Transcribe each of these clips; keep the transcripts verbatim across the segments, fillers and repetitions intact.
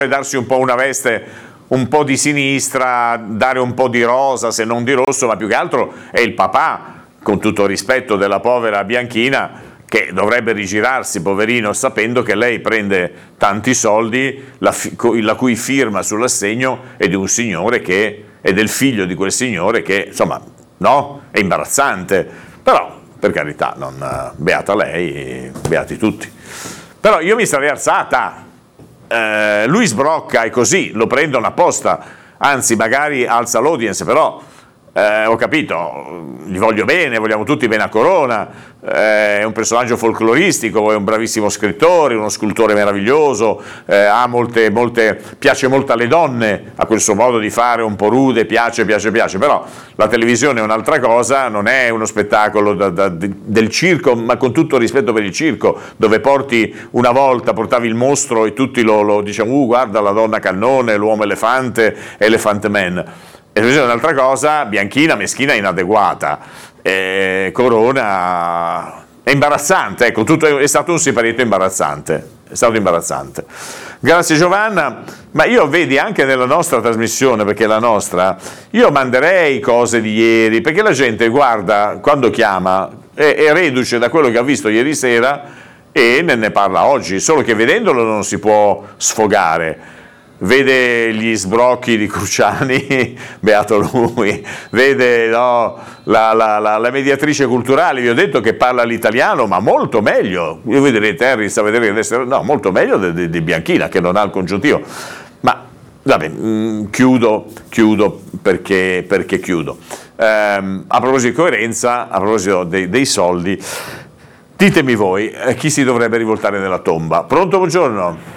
darsi un po' una veste un po' di sinistra, dare un po' di rosa, se non di rosso, ma più che altro è il papà, con tutto il rispetto della povera Bianchina, che dovrebbe rigirarsi, poverino, sapendo che lei prende tanti soldi, la, la cui firma sull'assegno è di un signore che è del figlio di quel signore che, insomma, no? È imbarazzante. Però, per carità, non, beata lei, beati tutti. Però io mi sarei alzata. Eh, lui sbrocca e così lo prendono apposta, anzi magari alza l'audience, però eh, ho capito, gli voglio bene, vogliamo tutti bene a Corona, eh, è un personaggio folcloristico, è un bravissimo scrittore, uno scultore meraviglioso, eh, ha molte, molte, piace molto alle donne, ha quel suo modo di fare un po' rude, piace, piace, piace, però la televisione è un'altra cosa, non è uno spettacolo da, da, del circo, ma con tutto il rispetto per il circo, dove porti una volta, portavi il mostro e tutti lo, lo diciamo, uh, guarda la donna cannone, l'uomo elefante, Elephant Man. E invece è un'altra cosa, Bianchina, meschina, inadeguata, e Corona è imbarazzante, ecco, tutto è, è stato un siparietto imbarazzante, è stato imbarazzante. Grazie Giovanna, ma io vedi anche nella nostra trasmissione, perché la nostra, io manderei cose di ieri, perché la gente guarda, quando chiama, è, è reduce da quello che ha visto ieri sera e ne, ne parla oggi, solo che vedendolo non si può sfogare. Vede gli sbrocchi di Cruciani, beato lui, vede no, la, la, la, la mediatrice culturale, vi ho detto che parla l'italiano, ma molto meglio, io vedrei Terris a vedere che adesso, no, molto meglio di, di, di Bianchina, che non ha il congiuntivo. Ma vabbè, mh, chiudo, chiudo perché, perché chiudo. Ehm, a proposito di coerenza, a proposito dei, dei soldi, ditemi voi, eh, chi si dovrebbe rivoltare nella tomba? Pronto, buongiorno?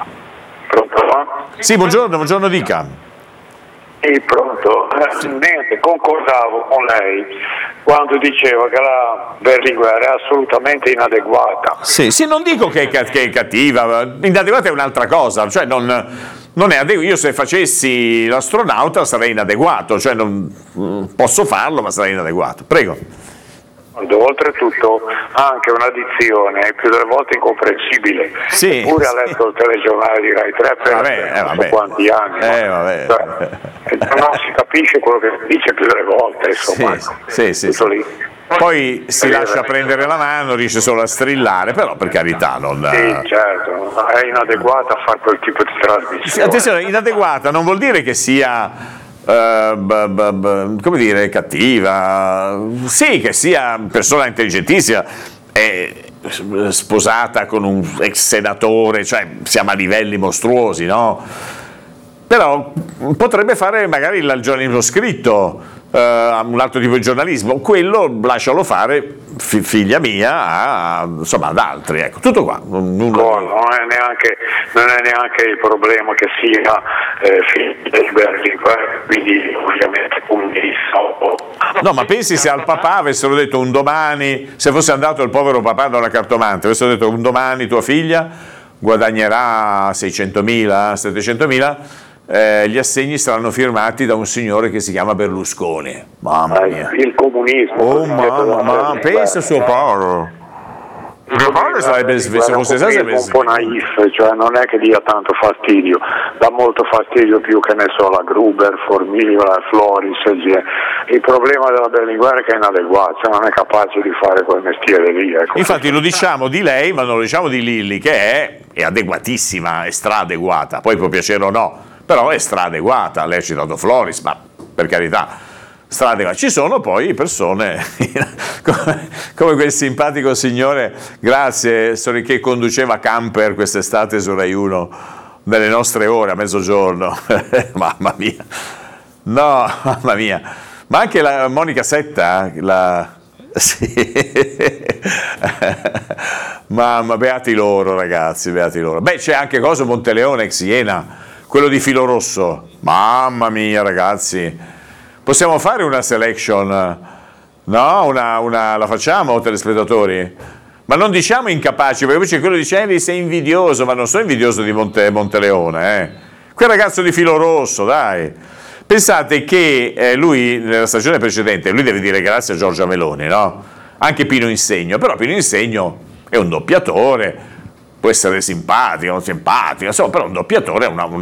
Sì, buongiorno, buongiorno dica. Sì, pronto. Sì. Niente, concordavo con lei quando diceva che la Berlinguer è assolutamente inadeguata. Sì, sì, non dico che è, che è cattiva, inadeguata è un'altra cosa, cioè non, non è adeguato. Io se facessi l'astronauta sarei inadeguato, cioè non posso farlo ma sarei inadeguato. Prego. Oltretutto ha anche un'addizione più delle volte incomprensibile, sì, eppure sì. ha letto il telegiornale di Rai tre per vabbè, eh, non so quanti anni, eh, vabbè. Cioè, non si capisce quello che dice più delle volte, insomma, sì, sì, sì, lì. Poi si lascia prendere la mano, riesce solo a strillare, però per carità non... Sì, certo, è inadeguata a fare quel tipo di trasmissione. Sì, attenzione, inadeguata non vuol dire che sia... Uh, b- b- b- come dire, cattiva, sì, che sia persona intelligentissima, è sposata con un ex senatore, cioè siamo a livelli mostruosi, no? Però potrebbe fare magari il giornalismo scritto, uh, un altro tipo di giornalismo, quello lascialo fare, fi- figlia mia, a, insomma ad altri, ecco, tutto qua. Non, non... No, non è neanche, non è neanche il problema che sia eh, figlia di Berlinguer, quindi ovviamente comunista. O... No, ma pensi se al papà avessero detto un domani, se fosse andato il povero papà da una cartomante, avessero detto un domani tua figlia guadagnerà seicentomila, settecentomila, Eh, gli assegni saranno firmati da un signore che si chiama Berlusconi. Mamma mia. Il comunismo. Oh mamma, ma pensa suo povero. Mio padre sarebbe, se fosse sarebbe un po' naif, cioè non è che dia tanto fastidio, dà molto fastidio più che ne so la Gruber, Formiglia, Floris. Il problema della Berlinguer è che è inadeguata, cioè non è capace di fare quel mestiere lì. Ecco. Infatti lo diciamo di lei, ma non lo diciamo di Lilli, che è, è adeguatissima, è stradeguata, poi può piacere o no, però è stradeguata. Lei ha citato Floris, ma per carità. Strade, ci sono poi persone come, come quel simpatico signore, grazie, che conduceva Camper quest'estate su Rai uno nelle nostre ore a mezzogiorno. Mamma mia, no, mamma mia, ma anche la Monica Setta, la... sì. Mamma, beati loro ragazzi, beati loro. Beh, c'è anche cosa Monteleone ex Iena, quello di filo rosso, mamma mia ragazzi. Possiamo fare una selection, no? Una, una, la facciamo, telespettatori? Ma non diciamo incapaci, perché poi c'è quello che dice sei invidioso, ma non sono invidioso di Monte, Monteleone, eh. Quel ragazzo di filo rosso, dai. Pensate che eh, lui, nella stagione precedente, lui deve dire grazie a Giorgia Meloni, no? Anche Pino Insegno, però Pino Insegno è un doppiatore, può essere simpatico, non simpatico, insomma, però un doppiatore è una, una